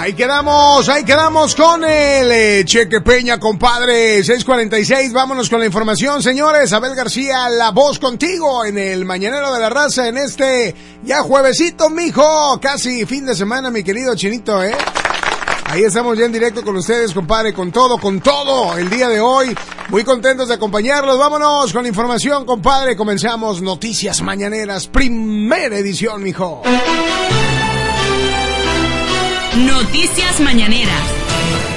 Ahí quedamos con el Cheque Peña, compadre. 6:46, vámonos con la información, señores. Abel García, la voz contigo en el Mañanero de la Raza en este ya juevesito, mijo. Casi fin de semana, mi querido Chinito, Ahí estamos ya en directo con ustedes, compadre, con todo, el día de hoy. Muy contentos de acompañarlos. Vámonos con la información, compadre. Comenzamos Noticias Mañaneras, primera edición, mijo. Noticias Mañaneras.